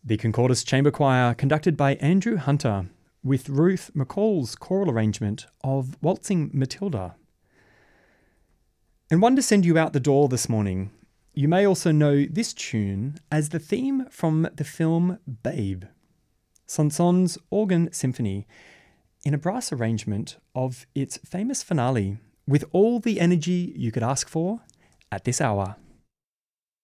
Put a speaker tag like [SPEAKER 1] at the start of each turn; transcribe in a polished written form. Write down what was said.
[SPEAKER 1] The Concordus Chamber Choir, conducted by Andrew Hunter, with Ruth McCall's choral arrangement of Waltzing Matilda. And one to send you out the door this morning. You may also know this tune as the theme from the film Babe, Saint-Saëns Organ Symphony, in a brass arrangement of its famous finale, with all the energy you could ask for at this hour.